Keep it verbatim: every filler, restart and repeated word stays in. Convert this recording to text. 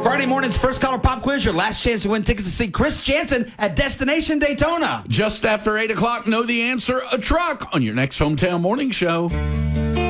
Friday morning's first caller pop quiz, your last chance to win tickets to see Chris Jansen at Destination Daytona. Just after eight o'clock, know the answer, a truck on your next Hometown Morning Show.